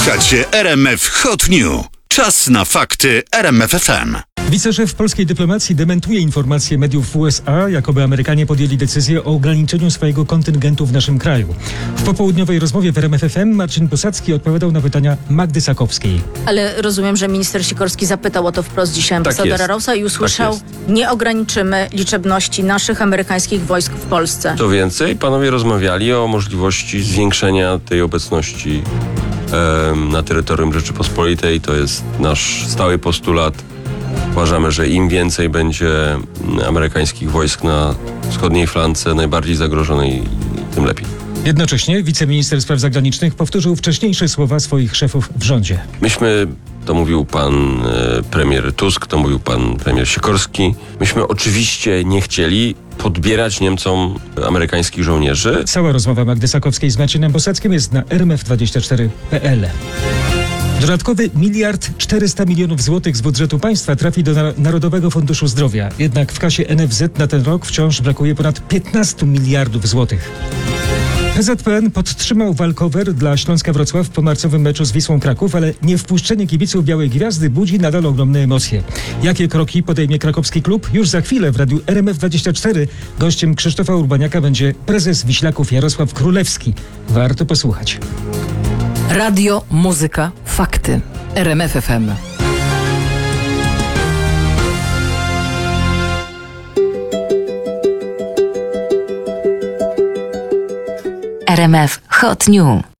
Słuchacie RMF Hot News. Czas na fakty RMF FM. Wiceszef polskiej dyplomacji dementuje informacje mediów w USA, jakoby Amerykanie podjęli decyzję o ograniczeniu swojego kontyngentu w naszym kraju. W popołudniowej rozmowie w RMF FM Marcin Posadzki odpowiadał na pytania Magdy Sakowskiej. Ale rozumiem, że minister Sikorski zapytał o to wprost dzisiaj ambasadora Rossa i usłyszał, nie ograniczymy liczebności naszych amerykańskich wojsk w Polsce. Co więcej, panowie rozmawiali o możliwości zwiększenia tej obecności na terytorium Rzeczypospolitej. To jest nasz stały postulat. Uważamy, że im więcej będzie amerykańskich wojsk na wschodniej flance, najbardziej zagrożonej, tym lepiej. Jednocześnie wiceminister spraw zagranicznych powtórzył wcześniejsze słowa swoich szefów w rządzie. Myśmy, to mówił pan premier Tusk, to mówił pan premier Sikorski, myśmy oczywiście nie chcieli podbierać Niemcom amerykańskich żołnierzy. Cała rozmowa Magdy Sakowskiej z Marcinem Posadzkim jest na rmf24.pl. Dodatkowy 1,4 mld złotych z budżetu państwa trafi do Narodowego Funduszu Zdrowia. Jednak w kasie NFZ na ten rok wciąż brakuje ponad 15 miliardów złotych. PZPN podtrzymał walkover dla Śląska Wrocław po marcowym meczu z Wisłą Kraków, ale niewpuszczenie kibiców Białej Gwiazdy budzi nadal ogromne emocje. Jakie kroki podejmie krakowski klub? Już za chwilę w radiu RMF24 gościem Krzysztofa Urbaniaka będzie prezes Wiślaków Jarosław Królewski. Warto posłuchać. Radio, muzyka, fakty. RMF FM. RMF Hot News.